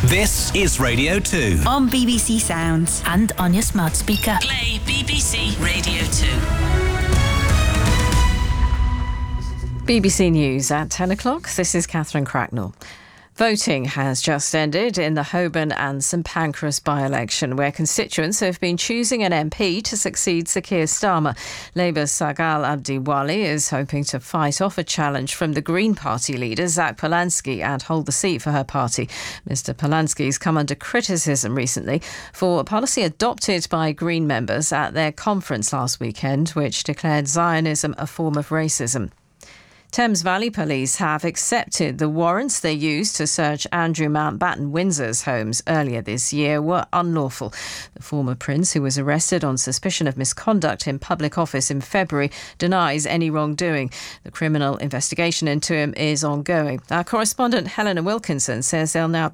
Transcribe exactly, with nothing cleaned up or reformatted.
This is Radio two. On B B C Sounds and on your smart speaker. Play B B C Radio two. B B C News at ten o'clock. This is Catherine Cracknell. Voting has just ended in the Holborn and St Pancras by-election, where constituents have been choosing an M P to succeed Sir Keir Starmer. Labour's Sagal Abdiwali is hoping to fight off a challenge from the Green Party leader, Zach Polanski, and hold the seat for her party. Mister Polanski's come under criticism recently for a policy adopted by Green members at their conference last weekend, which declared Zionism a form of racism. Thames Valley Police have accepted the warrants they used to search Andrew Mountbatten Windsor's homes earlier this year were unlawful. The former prince, who was arrested on suspicion of misconduct in public office in February, denies any wrongdoing. The criminal investigation into him is ongoing. Our correspondent Helena Wilkinson says they'll now be